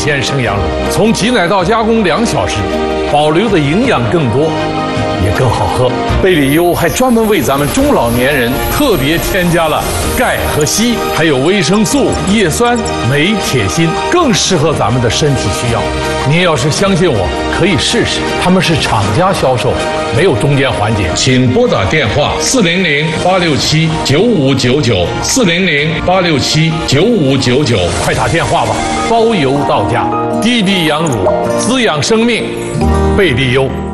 鲜生羊乳，从挤奶到加工2小时，保留的营养更多，也更好喝。贝里优还专门为咱们中老年人特别添加了钙和硒，还有维生素、叶酸、镁、铁、锌，更适合咱们的身体需要。您要是相信我，可以试试。他们是厂家销售，没有中间环节。请拨打电话400-867-9599，400-867-9599，快打电话吧，包邮到家。低低羊乳，滋养生命，贝利优。